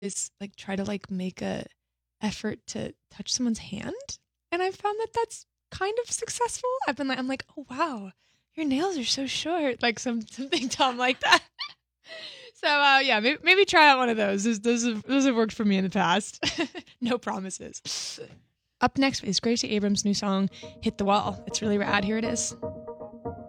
is like try to like make a effort to touch someone's hand, and I've found that that's kind of successful. I'm like, oh wow, your nails are so short, like something dumb like that. So yeah, maybe try out one of those. Those have worked for me in the past. No promises. Up next is Gracie Abrams' new song, "Hit the Wall." It's really rad. Here it is.